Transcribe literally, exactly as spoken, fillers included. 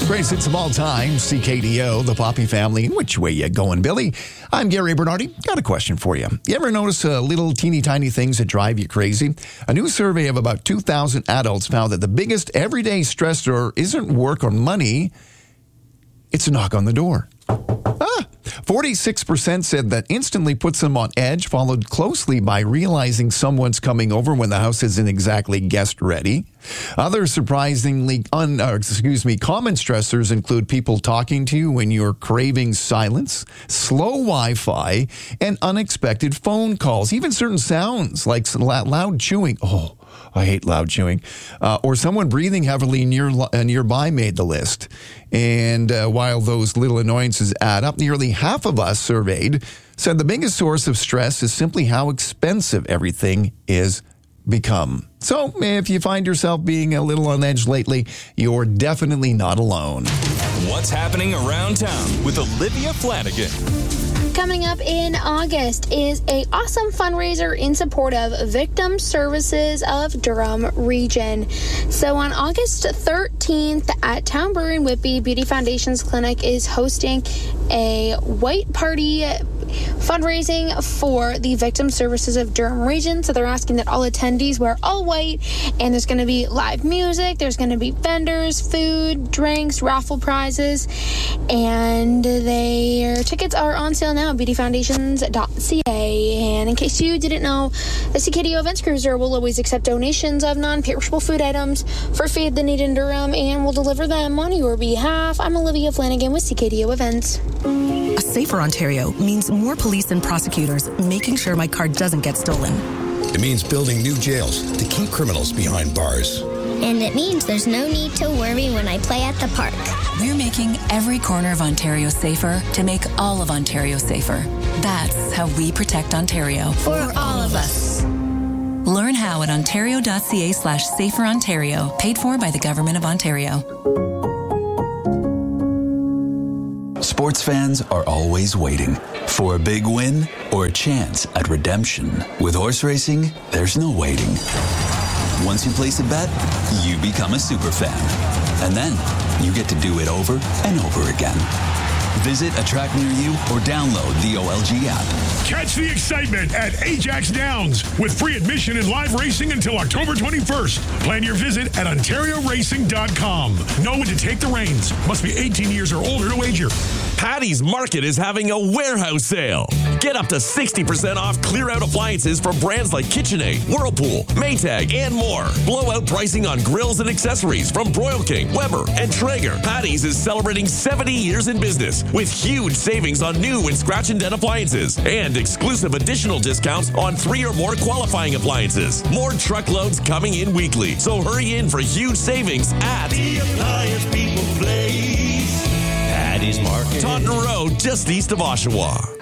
Greatest hits of all time, C K D O, the Poppy Family. Which way you going, Billy? I'm Gary Bernardi. Got a question for you. You ever notice uh, little teeny tiny things that drive you crazy? A new survey of about two thousand adults found that the biggest everyday stressor isn't work or money, it's a knock on the door. Ah, forty-six percent said that instantly puts them on edge, followed closely by realizing someone's coming over when the house isn't exactly guest ready. Other surprisingly, un, uh, excuse me, common stressors include people talking to you when you're craving silence, slow Wi-Fi, and unexpected phone calls. Even certain sounds like loud chewing. Oh, I hate loud chewing. Uh, or someone breathing heavily near uh, nearby made the list. And uh, while those little annoyances add up, nearly half of us surveyed said the biggest source of stress is simply how expensive everything is become. So if you find yourself being a little on edge lately, you're definitely not alone. What's happening around town with Olivia Flanagan? Coming up in August is a awesome fundraiser in support of Victim Services of Durham Region. So on August thirteenth at Town Brewery in Whitby, Beauty Foundations Clinic is hosting a white party fundraising for the Victim Services of Durham Region. So they're asking that all attendees wear all white, and there's going to be live music, there's going to be vendors, food, drinks, raffle prizes, and their tickets are on sale now at beauty foundations dot c a. And in case you didn't know, the C K D O Events Cruiser will always accept donations of non-perishable food items for Feed the Need in Durham, and will deliver them on your behalf. I'm Olivia Flanagan with C K D O Events. A safer Ontario means more police and prosecutors making sure my car doesn't get stolen. It means building new jails to keep criminals behind bars. And it means there's no need to worry when I play at the park. We're making every corner of Ontario safer to make all of Ontario safer. That's how we protect Ontario. For all of us. Learn how at ontario.ca slash safer Ontario, paid for by the Government of Ontario. Sports fans are always waiting for a big win or a chance at redemption. With horse racing, there's no waiting. Once you place a bet, you become a super fan. And then you get to do it over and over again. Visit a track near you or download the O L G app. Catch the excitement at Ajax Downs with free admission and live racing until October twenty-first. Plan your visit at ontario racing dot com. Know when to take the reins. Must be eighteen years or older to wager. Patty's Market is having a warehouse sale. Get up to sixty percent off clear-out appliances from brands like KitchenAid, Whirlpool, Maytag, and more. Blowout pricing on grills and accessories from Broil King, Weber, and Traeger. Patty's is celebrating seventy years in business with huge savings on new and scratch and dent appliances and exclusive additional discounts on three or more qualifying appliances. More truckloads coming in weekly, so hurry in for huge savings at the Appliance People Place. Patty's Market. Taunton Road, just east of Oshawa.